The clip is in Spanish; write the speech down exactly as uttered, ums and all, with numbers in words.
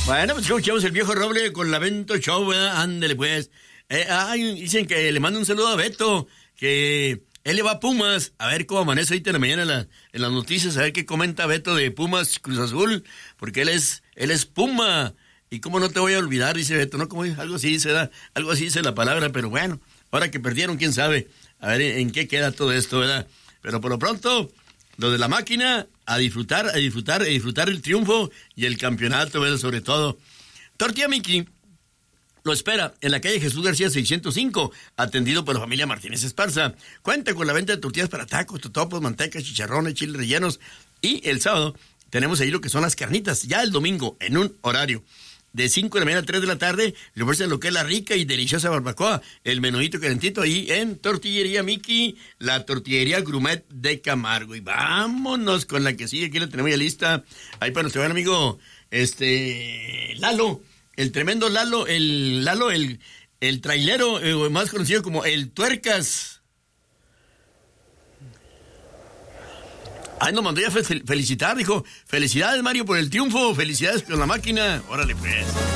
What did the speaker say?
Bueno, pues escuchamos el viejo roble con la Vento Show, ¿verdad? Ándele, pues. Eh, ay, dicen que le mando un saludo a Beto, que él le va a Pumas. A ver cómo amanece ahorita en la mañana en, la, en las noticias, a ver qué comenta Beto de Pumas Cruz Azul, porque él es, él es Puma. Y cómo no te voy a olvidar, dice Beto, ¿no? Como algo así dice, da, algo así dice la palabra, pero bueno, ahora que perdieron, quién sabe. A ver en, en qué queda todo esto, ¿verdad? Pero por lo pronto, lo de la máquina, a disfrutar, a disfrutar, a disfrutar el triunfo y el campeonato, ¿verdad? Sobre todo. Tortilla Miki lo espera en la calle Jesús García seiscientos cinco, atendido por la familia Martínez Esparza. Cuenta con la venta de tortillas para tacos, totopos, mantecas, chicharrones, chiles rellenos. Y el sábado tenemos ahí lo que son las carnitas. Ya el domingo, en un horario de cinco de la mañana a tres de la tarde, le ofrecen lo que es la rica y deliciosa barbacoa, el menudito calentito ahí en Tortillería Miki, la tortillería gourmet de Camargo. Y vámonos con la que sigue, aquí la tenemos ya lista. Ahí para nuestro buen amigo, este, Lalo. El tremendo Lalo, el Lalo, el, el trailero, eh, más conocido como el Tuercas. Ay, nos mandó ya fe- felicitar, dijo, felicidades Mario por el triunfo, felicidades con la máquina, órale pues.